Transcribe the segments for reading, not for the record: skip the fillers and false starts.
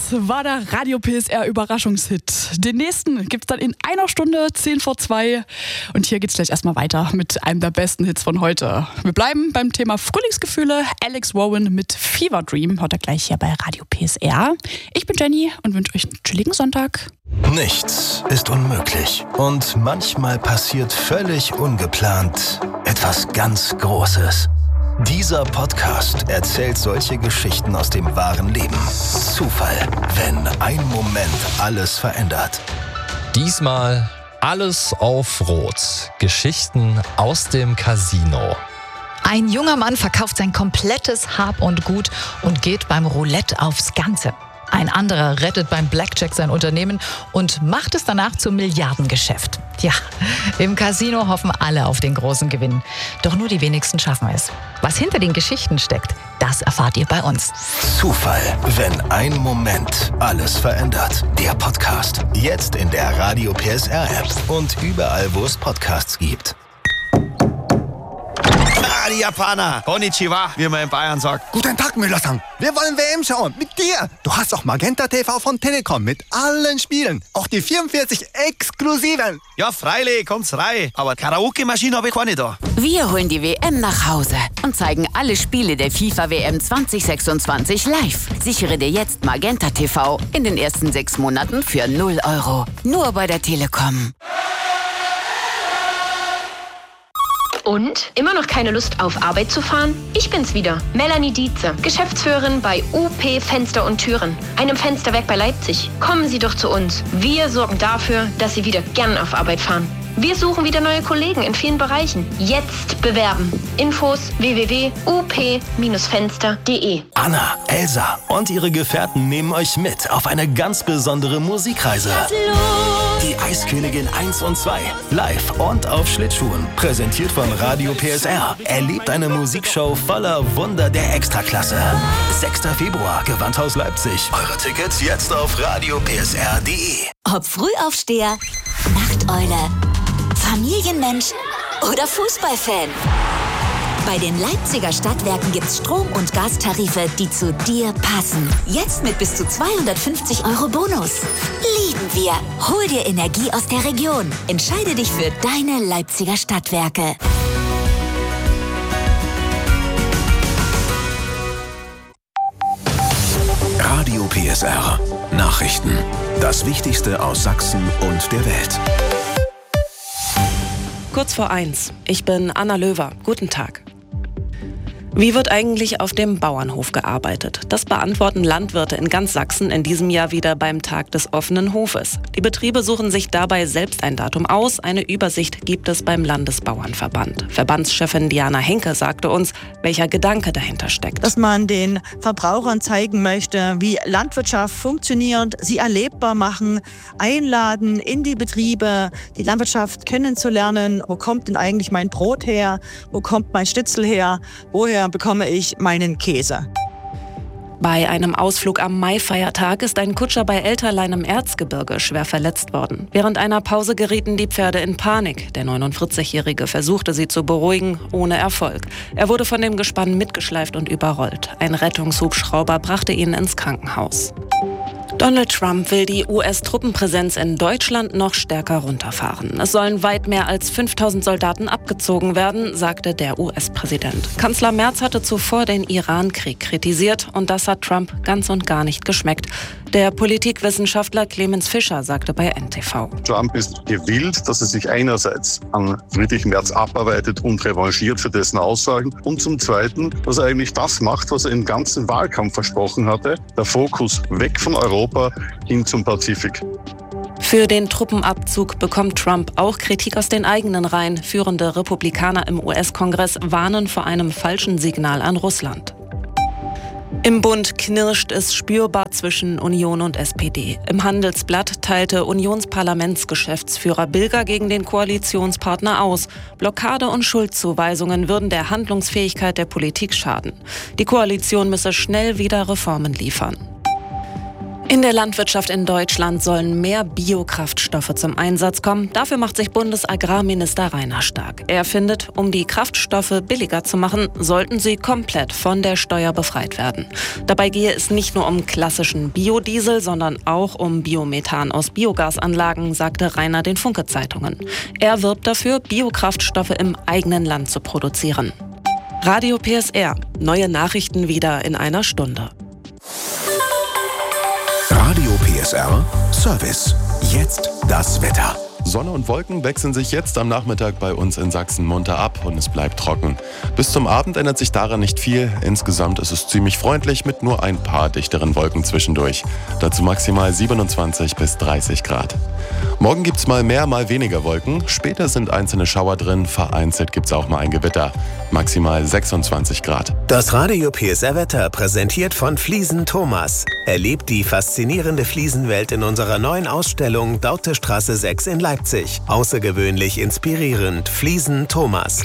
war der Radio PSR Überraschungshit. Den nächsten gibt's dann in einer Stunde 1:10 und hier geht's gleich erstmal weiter mit einem der besten Hits von heute. Wir bleiben beim Thema Frühlingsgefühle. Alex Warren mit Fever Dream hört er gleich hier bei Radio PSR. Ich bin Jenny und wünsche euch einen chilligen Sonntag. Nichts ist unmöglich und manchmal passiert völlig ungeplant etwas ganz Großes. Dieser Podcast erzählt solche Geschichten aus dem wahren Leben. Zufall, wenn ein Moment alles verändert. Diesmal alles auf Rot. Geschichten aus dem Casino. Ein junger Mann verkauft sein komplettes Hab und Gut und geht beim Roulette aufs Ganze. Ein anderer rettet beim Blackjack sein Unternehmen und macht es danach zum Milliardengeschäft. Ja, im Casino hoffen alle auf den großen Gewinn. Doch nur die wenigsten schaffen es. Was hinter den Geschichten steckt, das erfahrt ihr bei uns. Zufall, wenn ein Moment alles verändert. Der Podcast, jetzt in der Radio PSR-App und überall, wo es Podcasts gibt. Die Japaner. Konnichiwa, wie man in Bayern sagt. Guten Tag, Müller-san. Wir wollen WM schauen. Mit dir. Du hast auch Magenta TV von Telekom mit allen Spielen. Auch die 44 exklusiven. Ja, freilich, kommt's rein. Aber Karaoke-Maschine habe ich keine da. Wir holen die WM nach Hause und zeigen alle Spiele der FIFA-WM 2026 live. Sichere dir jetzt Magenta TV in den ersten 6 Monaten für 0 €. Nur bei der Telekom. Und? Immer noch keine Lust auf Arbeit zu fahren? Ich bin's wieder, Melanie Dietze, Geschäftsführerin bei UP Fenster und Türen, einem Fensterwerk bei Leipzig. Kommen Sie doch zu uns. Wir sorgen dafür, dass Sie wieder gern auf Arbeit fahren. Wir suchen wieder neue Kollegen in vielen Bereichen. Jetzt bewerben. Infos www.up-fenster.de. Anna, Elsa und ihre Gefährten nehmen euch mit auf eine ganz besondere Musikreise. Die Eiskönigin 1 und 2. Live und auf Schlittschuhen. Präsentiert von Radio PSR. Erlebt eine Musikshow voller Wunder der Extraklasse. 6. Februar, Gewandhaus Leipzig. Eure Tickets jetzt auf radiopsr.de. Ob Frühaufsteher, Nachteule, Familienmensch oder Fußballfan. Bei den Leipziger Stadtwerken gibt's Strom- und Gastarife, die zu dir passen. Jetzt mit bis zu 250 € Bonus. Lieben wir. Hol dir Energie aus der Region. Entscheide dich für deine Leipziger Stadtwerke. Radio PSR. Nachrichten. Das Wichtigste aus Sachsen und der Welt. Kurz vor 1. Ich bin Anna Löwer. Guten Tag. Wie wird eigentlich auf dem Bauernhof gearbeitet? Das beantworten Landwirte in ganz Sachsen in diesem Jahr wieder beim Tag des offenen Hofes. Die Betriebe suchen sich dabei selbst ein Datum aus. Eine Übersicht gibt es beim Landesbauernverband. Verbandschefin Diana Henke sagte uns, welcher Gedanke dahinter steckt. Dass man den Verbrauchern zeigen möchte, wie Landwirtschaft funktioniert, sie erlebbar machen, einladen in die Betriebe, die Landwirtschaft kennenzulernen. Wo kommt denn eigentlich mein Brot her? Wo kommt mein Schnitzel her? Woher bekomme ich meinen Käse? Bei einem Ausflug am Maifeiertag ist ein Kutscher bei Elterlein im Erzgebirge schwer verletzt worden. Während einer Pause gerieten die Pferde in Panik. Der 49-Jährige versuchte sie zu beruhigen, ohne Erfolg. Er wurde von dem Gespann mitgeschleift und überrollt. Ein Rettungshubschrauber brachte ihn ins Krankenhaus. Donald Trump will die US-Truppenpräsenz in Deutschland noch stärker runterfahren. Es sollen weit mehr als 5000 Soldaten abgezogen werden, sagte der US-Präsident. Kanzler Merz hatte zuvor den Iran-Krieg kritisiert und das hat Trump ganz und gar nicht geschmeckt. Der Politikwissenschaftler Clemens Fischer sagte bei NTV. Trump ist gewillt, dass er sich einerseits an Friedrich Merz abarbeitet und revanchiert für dessen Aussagen und zum Zweiten, dass er eigentlich das macht, was er im ganzen Wahlkampf versprochen hatte, der Fokus weg von Europa hin zum Pazifik. Für den Truppenabzug bekommt Trump auch Kritik aus den eigenen Reihen. Führende Republikaner im US-Kongress warnen vor einem falschen Signal an Russland. Im Bund knirscht es spürbar zwischen Union und SPD. Im Handelsblatt teilte Unionsparlamentsgeschäftsführer Bilger gegen den Koalitionspartner aus. Blockade und Schuldzuweisungen würden der Handlungsfähigkeit der Politik schaden. Die Koalition müsse schnell wieder Reformen liefern. In der Landwirtschaft in Deutschland sollen mehr Biokraftstoffe zum Einsatz kommen. Dafür macht sich Bundesagrarminister Rainer stark. Er findet, um die Kraftstoffe billiger zu machen, sollten sie komplett von der Steuer befreit werden. Dabei gehe es nicht nur um klassischen Biodiesel, sondern auch um Biomethan aus Biogasanlagen, sagte Rainer den Funke-Zeitungen. Er wirbt dafür, Biokraftstoffe im eigenen Land zu produzieren. Radio PSR. Neue Nachrichten wieder in einer Stunde. Radio PSR Service. Jetzt das Wetter. Sonne und Wolken wechseln sich jetzt am Nachmittag bei uns in Sachsen munter ab und es bleibt trocken. Bis zum Abend ändert sich daran nicht viel. Insgesamt ist es ziemlich freundlich mit nur ein paar dichteren Wolken zwischendurch. Dazu maximal 27 bis 30 Grad. Morgen gibt's mal mehr, mal weniger Wolken. Später sind einzelne Schauer drin. Vereinzelt gibt's auch mal ein Gewitter. Maximal 26 Grad. Das Radio PSR Wetter präsentiert von Fliesen Thomas. Erlebt die faszinierende Fliesenwelt in unserer neuen Ausstellung Dautestraße 6 in Leipzig. Außergewöhnlich inspirierend. Fliesen Thomas.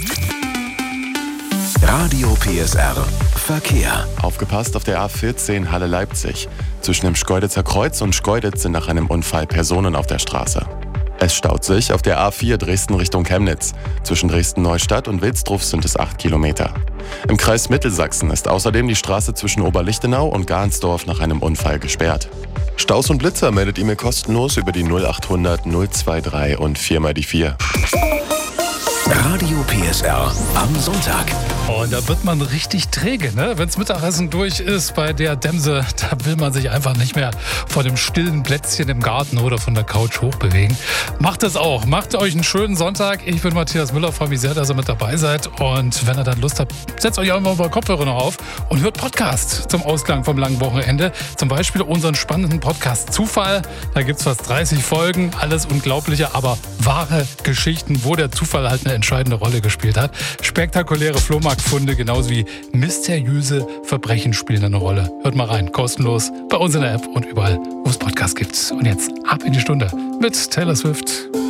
Radio PSR Verkehr. Aufgepasst auf der A14 Halle Leipzig. Zwischen dem Schkeuditzer Kreuz und Schkeuditz sind nach einem Unfall Personen auf der Straße. Es staut sich auf der A4 Dresden Richtung Chemnitz. Zwischen Dresden-Neustadt und Wilsdruff sind es 8 Kilometer. Im Kreis Mittelsachsen ist außerdem die Straße zwischen Oberlichtenau und Garnsdorf nach einem Unfall gesperrt. Staus und Blitzer meldet ihr mir kostenlos über die 0800 023 und 4 die 4. Radio PSR am Sonntag. Und da wird man richtig träge, ne? Wenn's Mittagessen durch ist bei der Demse, da will man sich einfach nicht mehr von dem stillen Plätzchen im Garten oder von der Couch hochbewegen. Macht es auch. Macht euch einen schönen Sonntag. Ich bin Matthias Müller, freue mich sehr, dass ihr mit dabei seid. Und wenn ihr dann Lust habt, setzt euch einfach mal Kopfhörer noch auf und hört Podcast zum Ausklang vom langen Wochenende. Zum Beispiel unseren spannenden Podcast Zufall. Da gibt's fast 30 Folgen. Alles Unglaubliche, aber wahre Geschichten, wo der Zufall halt eine entscheidende Rolle gespielt hat. Spektakuläre Flohmarktfunde, genauso wie mysteriöse Verbrechen spielen eine Rolle. Hört mal rein, kostenlos bei uns in der App und überall, wo es Podcasts gibt. Und jetzt ab in die Stunde mit Taylor Swift.